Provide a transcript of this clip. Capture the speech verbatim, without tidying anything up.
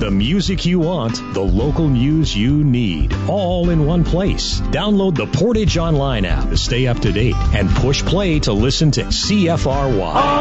The music you want, the local news you need, all in one place. Download the Portage Online app to stay up to date and push play to listen to C F R Y.